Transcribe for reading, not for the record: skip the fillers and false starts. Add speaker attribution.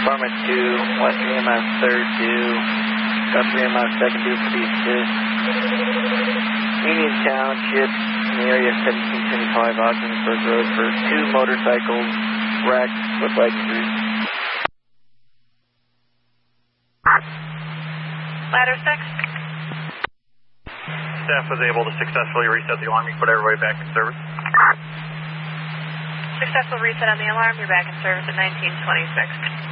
Speaker 1: Farmers 2, West 3 miles 3rd due, South 3 miles 2nd due for the assist. Union Township in the area 1725 Ogdensburg Road for 2 motorcycles wrecked with lightning crews.
Speaker 2: Ladder 6.
Speaker 3: Staff was able to successfully reset the alarm. You put everybody back in service.
Speaker 2: Successful reset on the alarm. You're back in service at 1926.